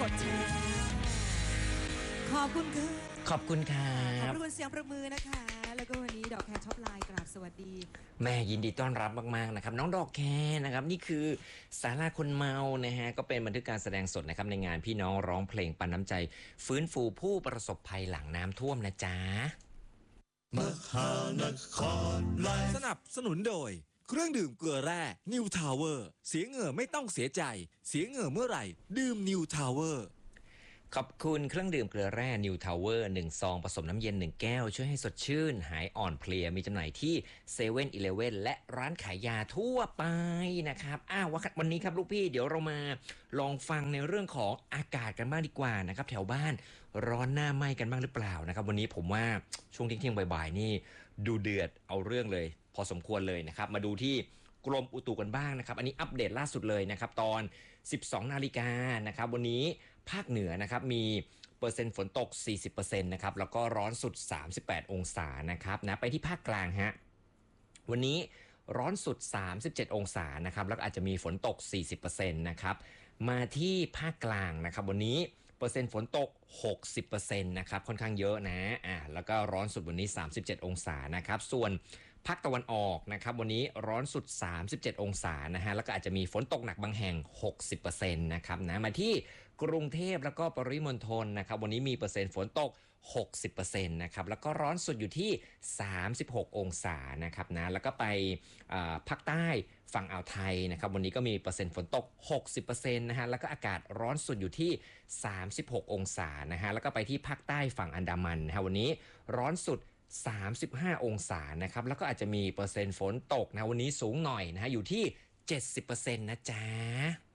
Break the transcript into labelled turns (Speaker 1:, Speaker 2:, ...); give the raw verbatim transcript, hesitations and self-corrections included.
Speaker 1: ดแชร์ขอบคุณค่ะ
Speaker 2: ขอบคุณครั
Speaker 1: ขอบบ คุณเสียงประมือนะคะแล้วก็วันนี้ดอกแคร์ช็อปไลน์กราบสวัสดี
Speaker 2: แม่ยินดีต้อนรับมากๆนะครับน้องดอกแคร์นะครับนี่คือศาลาคนเมานะฮะก็เป็นบันทึกการแสดงสดนะครับในงานพี่น้องร้องเพลงปันน้ำใจฟื้นฟูผู้ประสบภัยหลังน้ำท่วมนะจ๊ะ
Speaker 3: มหานครไลฟ์สนับสนุนโดยเครื่องดื่มเกลือแร่นิวทาวเวอร์เสียเหงื่อไม่ต้องเสียใจเสียเหงื่อเมื่อไหร่ดื่มนิวทาวเวอร์
Speaker 2: ขอบคุณเครื่องดื่มเกลือแร่นิวทาวเวอร์หนึ่งซองผสมน้ำเย็นหนึ่งแก้วช่วยให้สดชื่นหายอ่อนเพลียมีจำหน่ายที่เซเว่นอีเลฟเว่นและร้านขายยาทั่วไปนะครับอ้าววันนี้ครับลูกพี่เดี๋ยวเรามาลองฟังในเรื่องของอากาศกันบ้างดีกว่านะครับแถวบ้านร้อนหน้าไหม้กันบ้างหรือเปล่านะครับวันนี้ผมว่าช่วงเที่ยงๆบ่ายๆนี่ดูเดือดเอาเรื่องเลยพอสมควรเลยนะครับมาดูที่กรมอุตุกันบ้างนะครับอันนี้อัปเดตล่าสุดเลยนะครับตอน สิบสองนาฬิกานะครับวันนี้ภาคเหนือนะครับมีเปอร์เซ็นต์ฝนตก สี่สิบเปอร์เซ็นต์ นะครับแล้วก็ร้อนสุดสามสิบแปดองศานะครับนะไปที่ภาคกลางฮะวันนี้ร้อนสุดสามสิบเจ็ดองศานะครับแล้วอาจจะมีฝนตก สี่สิบเปอร์เซ็นต์ นะครับมาที่ภาคกลางนะครับวันนี้เปอร์เซ็นต์ฝนตก หกสิบเปอร์เซ็นต์ นะครับค่อนข้างเยอะนะอ่าแล้วก็ร้อนสุดวันนี้สามสิบเจ็ดองศานะครับส่วนภาคตะวันออกนะครับวันนี้ร้อนสุดสามสิบเจ็ดองศานะฮะแล้วก็อาจจะมีฝนตกหนักบางแห่ง หกสิบเปอร์เซ็นต์ นะครับนะมาที่กรุงเทพแล้วก็ปริมณฑลนะครับวันนี้มีเปอร์เซ็นต์ฝนตก หกสิบเปอร์เซ็นต์ นะครับแล้วก็ร้อนสุดอยู่ที่สามสิบหกองศานะครับนะแล้วก็ไปภาคใต้ฝั่งอ่าวไทยนะครับวันนี้ก็มีเปอร์เซ็นต์ฝนตก หกสิบเปอร์เซ็นต์ นะฮะแล้วก็อากาศร้อนสุดอยู่ที่สามสิบหกองศานะฮะแล้วก็ไปที่ภาคใต้ฝั่งอันดามันนะฮะวันนี้ร้อนสุดสามสิบห้าองศานะครับแล้วก็อาจจะมีเปอร์เซ็นต์ฝนตกนะวันนี้สูงหน่อยนะฮะอยู่ที่ เจ็ดสิบเปอร์เซ็นต์ นะจ๊ะ